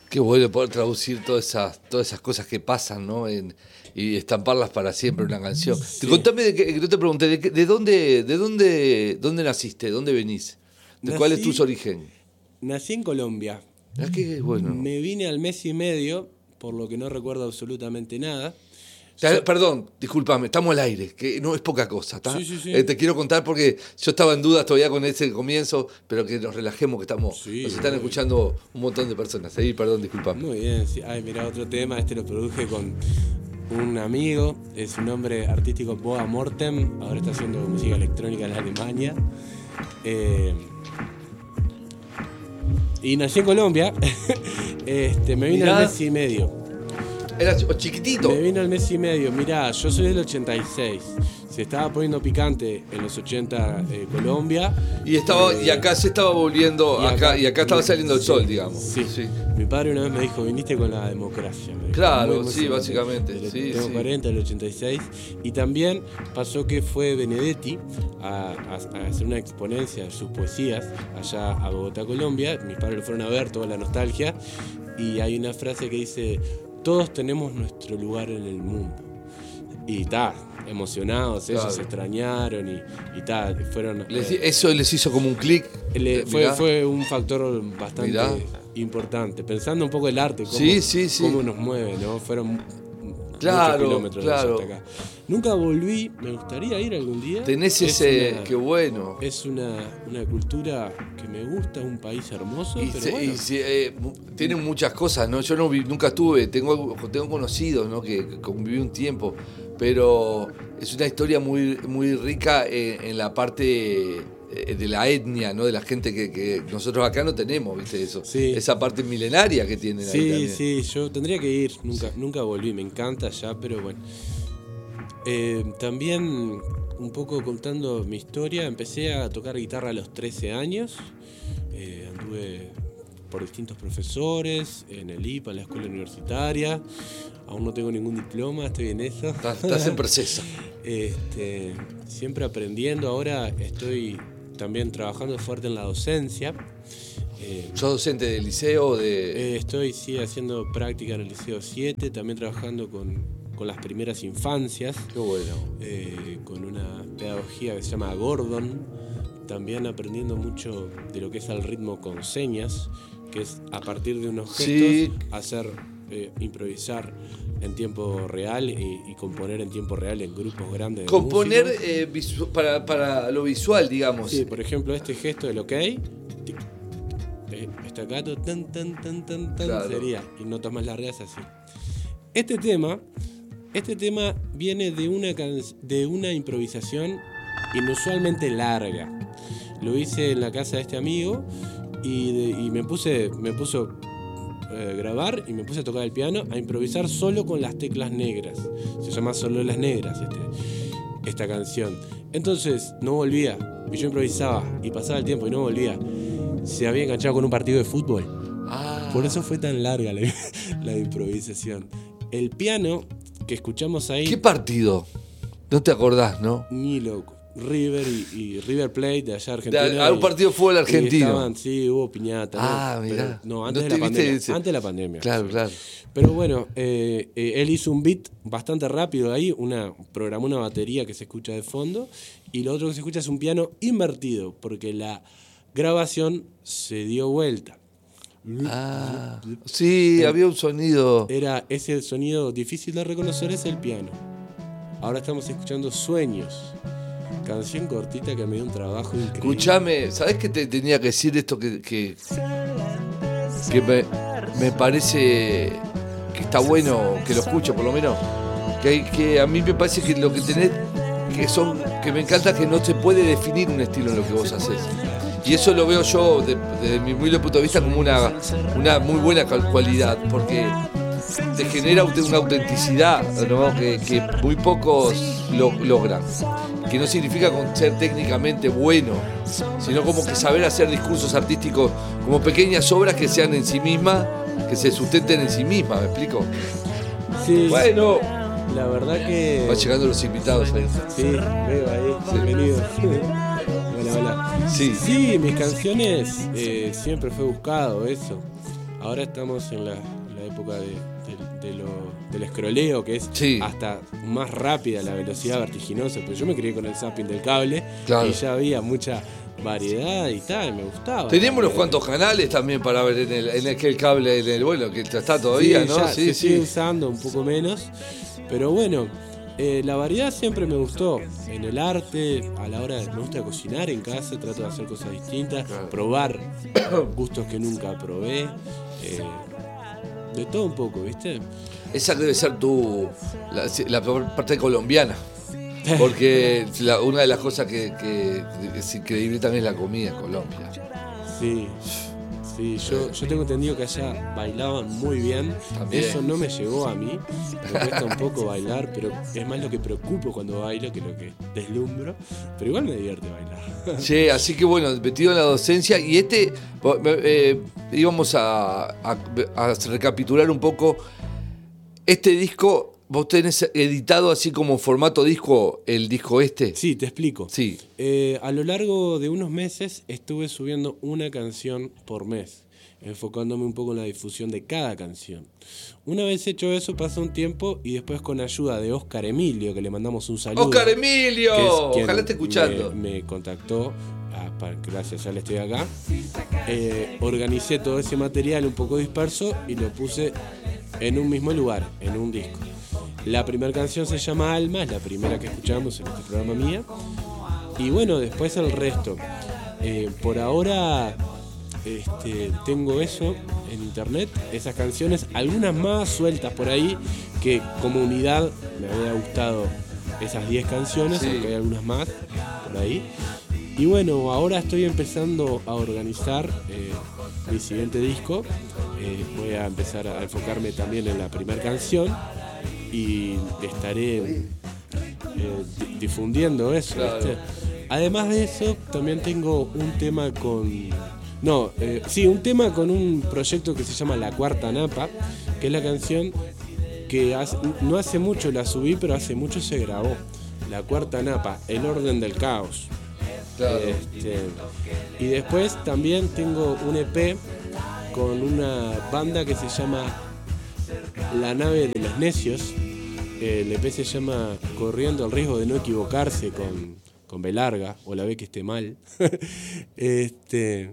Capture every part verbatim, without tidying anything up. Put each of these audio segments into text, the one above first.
Qué bueno poder traducir todas esas, todas esas cosas que pasan, ¿no? En, y estamparlas para siempre en una canción. Sí. Contame, de que, no te pregunté, ¿de, qué- de dónde de dónde dónde naciste? ¿De dónde venís? ¿De Nací- cuál es tu origen? Nací en Colombia. Ah, qué bueno. Me vine al mes y medio, por lo que no recuerdo absolutamente nada. Te- So- Perdón, discúlpame, estamos al aire, que no es poca cosa, ¿está? Sí, sí, sí. Eh, te quiero contar porque yo estaba en dudas todavía con ese comienzo, pero que nos relajemos, que estamos, Sí, nos están muy escuchando un montón de personas. Ahí, perdón, discúlpame. Muy bien, sí. Ay, mira, otro tema, este lo produje con un amigo, es su nombre artístico Boa Mortem, ahora está haciendo música electrónica en Alemania. Eh, y nací en Colombia, este, me vine Mirá. al mes y medio. Eras chiquitito. Me vine al mes y medio, mirá, yo soy del ochenta y seis, se estaba poniendo picante en los ochenta eh, Colombia. Y estaba Eh, y acá se estaba volviendo, y acá, y acá estaba saliendo el sí, sol, digamos. Sí. Mi padre una vez me dijo, viniste con la democracia. me dijo. Claro, Muy sí, emocionante. básicamente, Del- sí, Tengo sí. cuarenta, del ochenta y seis. Y también pasó que fue Benedetti a, a- a hacer una exponencia de sus poesías allá a Bogotá, Colombia. Mis padres lo fueron a ver, toda la nostalgia. Y hay una frase que dice, todos tenemos nuestro lugar en el mundo. Y ta, emocionados, ellos Claro. se extrañaron y, y ta, fueron... Les- eh, eso les hizo como un clic. le- Eh, fue, mirá. fue un factor bastante Mirá. importante. Pensando un poco el arte, cómo, Sí, sí, sí. cómo nos mueve, ¿no? Fueron Claro, muchos kilómetros de allá claro. hasta acá. Nunca volví, me gustaría ir algún día. Tenés Es ese, una- qué bueno. Es una, una cultura que me gusta, un país hermoso, Y, pero se- bueno. y se- eh, mu- tienen muchas cosas, ¿no? Yo no vi- nunca estuve, tengo, tengo conocidos, ¿no? Que, que conviví un tiempo, pero es una historia muy, muy rica en, en la parte eh, de la etnia, ¿no? De la gente que, que nosotros acá no tenemos, ¿viste? Eso. Sí. Esa parte milenaria que tienen ahí Sí, también. sí, yo tendría que ir, nunca, nunca volví, me encanta ya, pero bueno. Eh, también, un poco contando mi historia, empecé a tocar guitarra a los trece años, eh, anduve por distintos profesores, en el I P A, en la escuela universitaria, aún no tengo ningún diploma, estoy en eso. Estás, estás en proceso. Este, siempre aprendiendo, ahora estoy también trabajando fuerte en la docencia. Eh, ¿Sos docente de liceo? De... eh, estoy sí haciendo práctica en el Liceo siete, también trabajando con, con las primeras infancias, Qué bueno. eh, con una pedagogía que se llama Gordon, también aprendiendo mucho de lo que es el ritmo con señas, que es a partir de unos gestos Sí. hacer, eh, improvisar en tiempo real y, y componer en tiempo real en grupos grandes de Componer músicos. eh, visu- para, para lo visual, digamos. Sí, por ejemplo, este gesto del ok, tic, eh, staccato, tan, tan, tan, tan, tan, Claro. sería, y notas más largas así. Este tema, este tema viene de una, can- de una improvisación inusualmente larga. Lo hice en la casa de este amigo y, de- y me puse, me puso eh, grabar y me puse a tocar el piano, a improvisar solo con las teclas negras. Se llama Solo las Negras este, esta canción. Entonces no volvía, y yo improvisaba y pasaba el tiempo y no volvía. Se había enganchado con un partido de fútbol. Ah. Por eso fue tan larga la, la improvisación. El piano que escuchamos ahí, ¿Qué partido? No te acordás, ¿no? ni loco. River y, y River Plate de allá Argentina. De a- a un y- partido de fútbol y argentino. estaban, sí, hubo piñata. Ah, ¿no? mirá. Pero, no, antes ¿No de la te viste pandemia. ese? Antes de la pandemia. Claro, sí. claro. Pero bueno, eh, eh, él hizo un beat bastante rápido ahí, una, programó una batería que se escucha de fondo, y lo otro que se escucha es un piano invertido, porque la grabación se dio vuelta. Ah, sí, había un sonido. Era ese sonido difícil de reconocer, es el piano. Ahora estamos escuchando Sueños, canción cortita que me dio un trabajo increíble. Escuchame, ¿sabés qué te tenía que decir esto que, que, que me, me parece que está bueno que lo escucho, por lo menos? Que, hay- que a mí me parece que lo que tenés, que son, que me encanta que no se puede definir un estilo en lo que vos haces. Y eso lo veo yo, de- desde mi humilde punto de vista, como una, una muy buena cal- cualidad, porque te genera aut- una autenticidad, ¿no? que, que muy pocos lo, logran. Que no significa con ser técnicamente bueno, sino como que saber hacer discursos artísticos como pequeñas obras que sean en sí mismas, que se sustenten en sí mismas, ¿me explico? Sí, Bueno, la verdad que... van llegando los invitados ahí. Sí, veo ahí, bienvenido. Hola, hola. Sí. Sí, mis canciones eh, siempre fue buscado eso. ahora estamos en la, la época de, de, de lo, del escroleo, que es Sí. hasta más rápida la velocidad vertiginosa. Pero yo me crié con el zapping del cable, Claro. y ya había mucha variedad y tal, y me gustaba. Teníamos unos Eh, cuantos canales también para ver en el, en aquel cable, en el bueno, que está todavía, sí, ¿no? ya Sí, se sigue sí. usando un poco menos, pero bueno, eh, la variedad siempre me gustó. En el arte, a la hora de, me gusta cocinar en casa, trato de hacer cosas distintas, Claro. probar gustos que nunca probé, eh, de todo un poco, ¿viste? Esa debe ser tu la, la parte colombiana. Porque la- una de las cosas que, que es increíble también es la comida en Colombia. Sí, sí, yo, yo tengo entendido que allá bailaban muy bien. También. Eso no me llegó a mí, me cuesta un poco bailar, pero es más lo que preocupo cuando bailo que lo que deslumbro, pero igual me divierte bailar. Sí, así que bueno, metido en la docencia. Y este, eh, íbamos a, a, a recapitular un poco. Este disco, vos tenés editado así como formato disco, el disco este. Sí, te explico. Sí. Eh, a lo largo de unos meses estuve subiendo una canción por mes, enfocándome un poco en la difusión de cada canción. Una vez hecho eso, pasó un tiempo y después, con ayuda de Oscar Emilio, que le mandamos un saludo. ¡Oscar Emilio! que es quien Ojalá esté escuchando. Me, me contactó, ah, para- gracias, ya le estoy acá. Eh, organicé todo ese material un poco disperso y lo puse en un mismo lugar, en un disco. La primera canción se llama Alma, es la primera que escuchamos en este programa mía. Y bueno, después el resto. Eh, por ahora este, tengo eso en internet, esas canciones, algunas más sueltas por ahí, que como unidad me había gustado esas diez canciones, Sí. aunque hay algunas más por ahí. Y bueno, ahora estoy empezando a organizar eh, mi siguiente disco. Eh, voy a empezar a enfocarme también en la primera canción y estaré eh, di- difundiendo eso, Claro. ¿viste? Además de eso, también tengo un tema con... No, eh, sí, un tema con un proyecto que se llama La Cuarta Napa, que es la canción que hace- no hace mucho la subí, pero hace mucho se grabó. La Cuarta Napa, El Orden del Caos. Claro. Este, y después también tengo un E P con una banda que se llama La Nave de los Necios. El E P se llama Corriendo el Riesgo de No Equivocarse, con, con B larga, o la B que esté mal. este,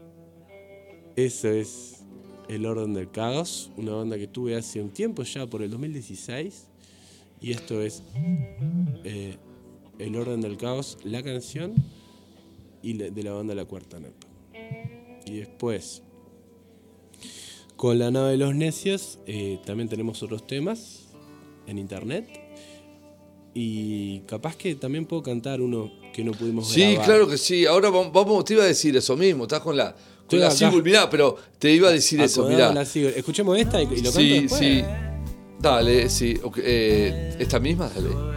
eso es El Orden del Caos, una banda que tuve hace un tiempo ya, por el dos mil dieciséis. Y esto es eh, El Orden del Caos, la canción, y la- de la banda La Cuarta Napa. Y después, con La Nave de los Necios, eh, también tenemos otros temas en internet. Y capaz que también puedo cantar uno que no pudimos Sí, grabar. claro que sí. Ahora vamos, vamos- te iba a decir eso mismo. Estás con la, con Estoy la acá. single, mirá, pero te iba a decir eso, Acomodado mirá. la sigo. Escuchemos esta y, y lo canto Sí, después. sí. Dale, sí. Ok, eh, ¿esta misma? Dale.